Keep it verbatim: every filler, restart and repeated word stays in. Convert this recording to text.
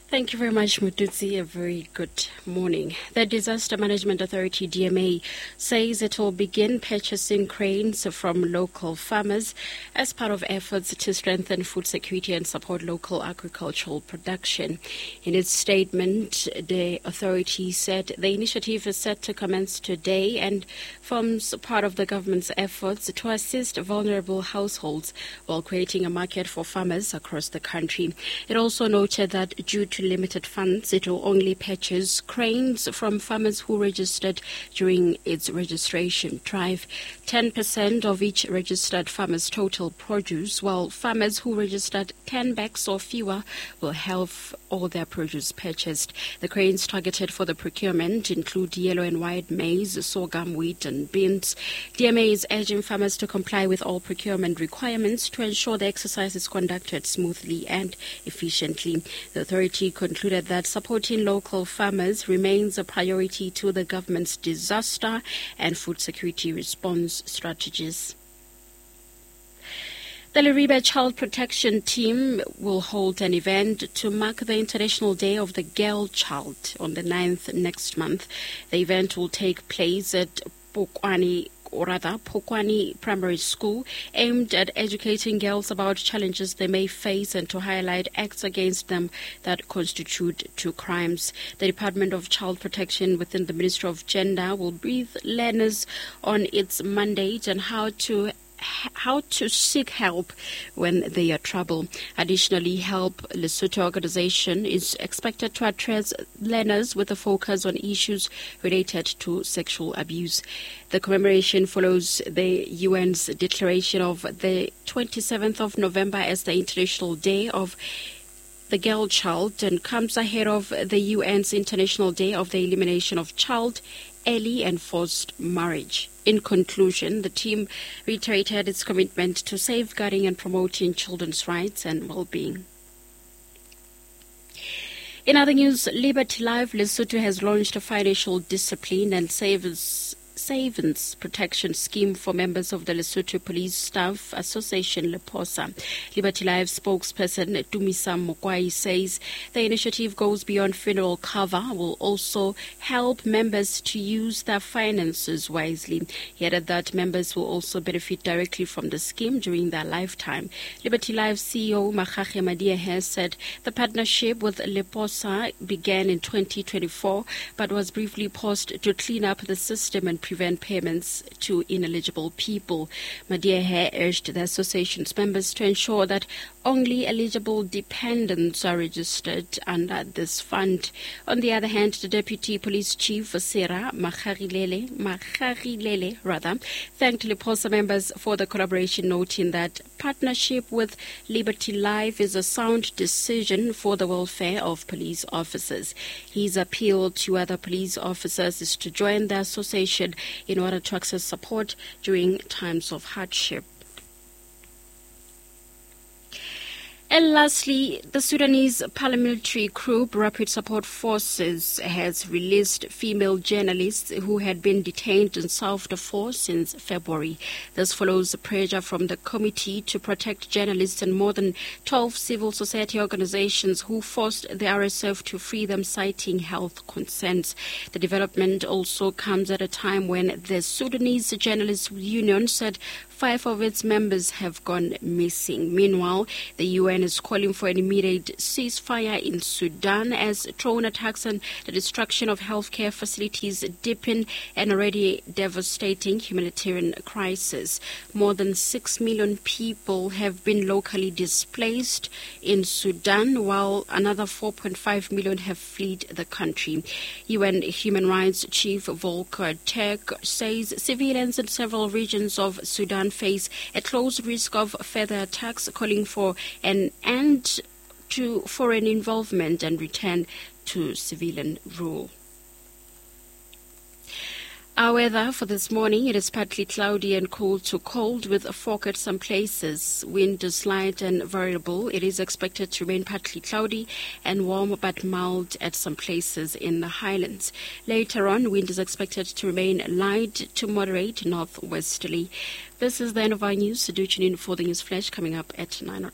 Thank you very much, Mututsi. A very good morning. The Disaster Management Authority, D M A, says it will begin purchasing cranes from local farmers as part of efforts to strengthen food security and support local agricultural production. In its statement, the authority said the initiative is set to commence today and forms part of the government's efforts to assist vulnerable households while creating a market for farmers across the country. It also noted that due to limited funds, it will only purchase cranes from farmers who registered during its registration drive. ten percent of each registered farmer's total produce, while farmers who registered ten bags or fewer will have all their produce purchased. The cranes targeted for the procurement include yellow and white maize, sorghum, wheat and beans. D M A is urging farmers to comply with all procurement requirements to ensure the exercise is conducted smoothly and efficiently. The authority concluded that supporting local farmers remains a priority to the government's disaster and food security response strategies. The Leribe Child Protection Team will hold an event to mark the International Day of the Girl Child on the ninth next month. The event will take place at Pokwani or rather Pokwani Primary School, aimed at educating girls about challenges they may face and to highlight acts against them that constitute two crimes. The Department of Child Protection within the Ministry of Gender will brief learners on its mandate and how to how to seek help when they are trouble. Additionally, Help Lesotho organization is expected to address learners with a focus on issues related to sexual abuse. The commemoration follows the U N's declaration of the twenty-seventh of November as the International Day of the Girl Child and comes ahead of the U N's International Day of the Elimination of Child, Early and Forced Marriage. In conclusion, the team reiterated its commitment to safeguarding and promoting children's rights and well-being. In other news, Liberty Life Lesotho has launched a financial discipline and savings Savings Protection Scheme for members of the Lesotho Police Staff Association, Leposa. Liberty Life spokesperson Tumisa Mokwai says the initiative goes beyond funeral cover, will also help members to use their finances wisely. He added that members will also benefit directly from the scheme during their lifetime. Liberty Life C E O Makgakge Madiehe said the partnership with Leposa began in twenty twenty-four but was briefly paused to clean up the system and prevent payments to ineligible people. Madiehe urged the association's members to ensure that only eligible dependents are registered under this fund. On the other hand, the Deputy Police Chief Sarah Makgarilele, Makgarilele rather, thanked Leposa members for the collaboration, noting that partnership with Liberty Life is a sound decision for the welfare of police officers. His appeal to other police officers is to join the association in order to access support during times of hardship. And lastly, the Sudanese paramilitary group Rapid Support Forces has released female journalists who had been detained in South Darfur since February. This follows pressure from the Committee to Protect Journalists and more than twelve civil society organizations who forced the R S F to free them, citing health concerns. The development also comes at a time when the Sudanese Journalists Union said five of its members have gone missing. Meanwhile, the U N is calling for an immediate ceasefire in Sudan as drone attacks and the destruction of healthcare facilities deepen an already devastating humanitarian crisis. More than six million people have been locally displaced in Sudan, while another four point five million have fled the country. U N Human Rights Chief Volker Turk says civilians in several regions of Sudan face a close risk of further attacks, calling for an end to foreign involvement and return to civilian rule. Our weather for this morning, it is partly cloudy and cool to cold with a fog at some places. Wind is light and variable. It is expected to remain partly cloudy and warm but mild at some places in the highlands. Later on, wind is expected to remain light to moderate northwesterly. This is the end of our news. So do tune in for the news flash coming up at nine o'clock.